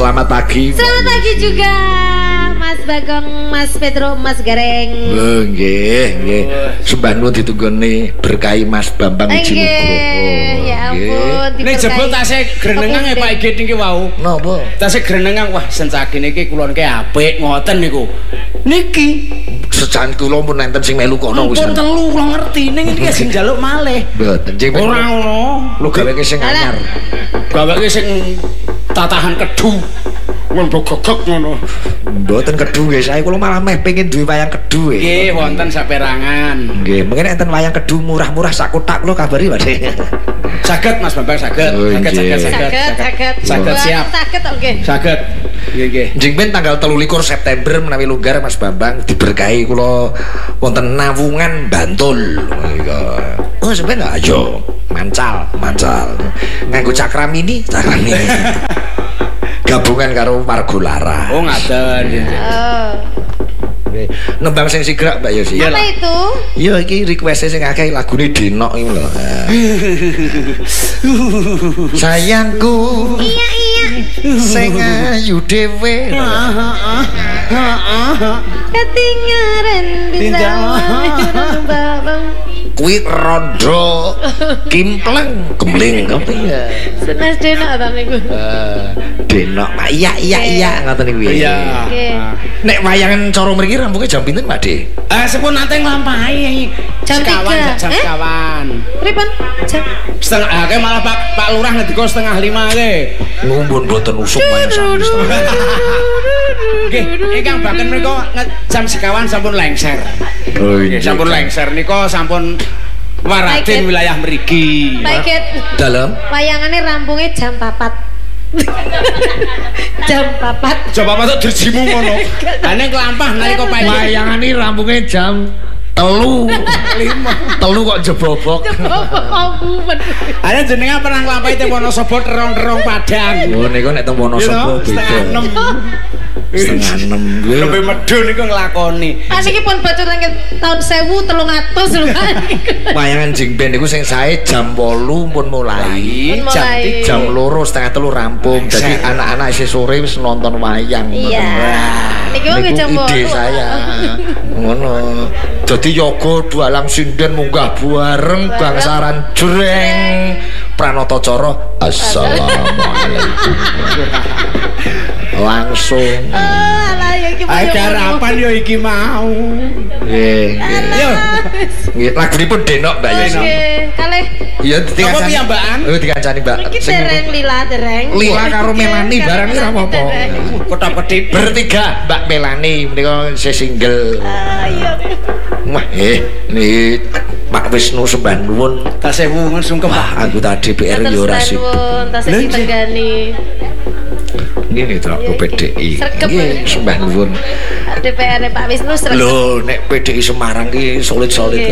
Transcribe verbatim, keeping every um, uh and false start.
Selamat pagi. Selamat pagi juga Mas Bagong, Mas Pedro, Mas Gareng. Oh, nggih, nggih. Sembah nuwun ditunggoni berkahi Mas Bambang Iji Nugroho. Ya ampun. Nek jebul tasih grenengang ya Pak Igit niki wau. Napa? Tasih grenengang wah sencagene iki kula niki apik ngoten niku. Niki Sejan kula pun enten sing melu kono wis. pun telu kula ngerti ning iki sing njaluk malih. Mboten jeng. Ora ngono. Lu gaweke sing anyar. Gaweke sing tatahan kedu. Ngono gogok ngono. Mboten kedu nggih, saya kula malah meh pengin duwe wayang kedu. Nggih, wonten saperangan. Nggih, mungkin enten wayang kedu murah-murah sak kotak kula kabari Mas. Saged Mas Bambang saged. Oh, Saged saged nggih. saged. Saged, saged. Saged siap. Saged oke. Saged. Nggih nggih. Njing ben tanggal telu likur September menawi longgar Mas Bambang diberkahi kula wonten Nawungan Bantul. Oh sebenarnya ayo mancal mancal nganggo cakramini cakramini gabungan karo Margolara. Oh ngaten. Oh. Nembang sing sigrak Mbak Yosi. Apa itu? Iya iki request sing akeh lagune Denok iki lho. Sayangku. Iya iya. Sing ayu dhewe. Ketinggalan bisa babang. Kuwi rondo kimpleng kemling apa ya? Senes Denok ta niku. Eh, Denok. Pak iya iya iya ngoten niku. Iya. Oke. Nek wayangan cara mriki rampunge jam pinten Pak De? Eh sepun nate nglampahi. Jam Sekawan, tiga. jam Eh? sekawan. Pripun? Jam Setengah ah, ke malah Pak Pak Lurah ngediko setengah lima ke. Ngumpul mboten usuk wayang sami setengah. Nggih, ingkang baken menika nge- jam sekawan sampun lengser. Oh Nggih, sampun lengser nika sampun Baik, waradin Ket. wilayah mriki. Pak Igit. Dalam Wayangane rampungnya jam papat. Jam papat. Coba apa tuh dirjimu ngono. Ane kelampah nalika Pak Igit. wayangane rampunge jam telu lima telu kok jebobok. Ane jenengan pernah nglampahi teng Wonosobo terong-terong Padang. Oh niku nek teng Wonosobo Gitu, setengah enam. beda. Setengah enam gue. Lebih medun niku nglakoni. Ah niki pun bocor nang tahun seribu telung atus lho. Wayangan jing band niku sing sae jam wolu pun mulai. Pun Jam mulai. tiga. Jam loro setengah telu rampung. Jadi Lengser. anak-anak isih sore wis nonton wayang. Iya. Niki wong Niku jam ide wolu. saya. Ngono. Jadi yoga dualang sinden munggah bareng bangsaran jreng Pranoto Coro. Assalamualaikum. Langsung. Oh, alah ya iki. Ae garapan yo iki mau. Nggih. Yo. Nggih, lagunipun Denok Mbak Yosi. Nggih, kalih Iya Apa dikancani. piyambakan? Oh dikancani Mbak. iki Sing dereng lila dereng. Lila karo Melani barang iki ora apa-apa. Kota-kedip. Bertiga Mbak Melani menika se single. Ah iya. Wah, eh niki Pak Wisnu sembah nuwun. Tasih wungun sungkem. Wah, anggota D P R yo ora sip. Tas Lho, iki tenggani. Ngene to aku P D I. Sregep. Nggih, sembah nuwun. D P R Pak Wisnu sregep. Lho, nek P D I Semarang ki solid-solid.